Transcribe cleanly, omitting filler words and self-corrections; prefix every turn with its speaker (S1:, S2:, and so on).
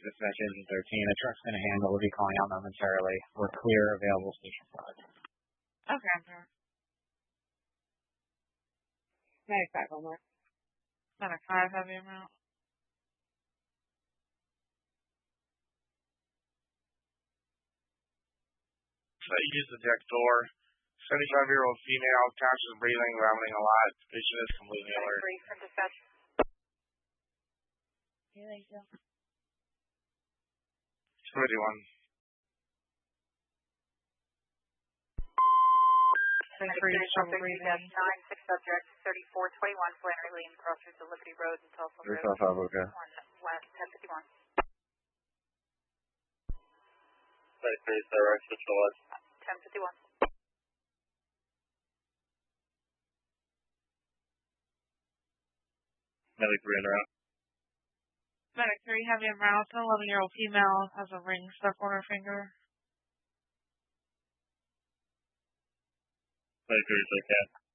S1: dispatch engine 13. A truck's going to handle. We'll be calling out momentarily. We're clear, available station 5.
S2: Okay, I'm here.
S3: Medic 5, one more.
S2: Medic 5, heavy amount.
S4: Use the deck door. 75-year-old female, conscious breathing, vomiting a lot. Patient is completely alert.
S3: 3 for dispatch.
S2: Okay, thank you.
S4: 21.
S2: Thanks for your trouble breathing.
S3: 9, 6 subjects, 3421 Flannery Lane, crossing the Liberty Road and Telephone Road.
S4: 355, okay.
S3: 1 West, 1051.
S4: Medic 3, direct, switch to left.
S3: 1051.
S4: Medic 3 in route.
S2: Medic 3, heavy amount. An 11-year-old female has a ring stuck on her finger.
S4: Medic 3, okay.